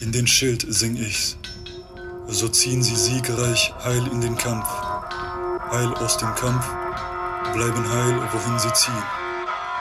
In den Schild sing ich's. So ziehen sie siegreich heil in den Kampf. Heil aus dem Kampf, bleiben heil, wohin sie ziehen.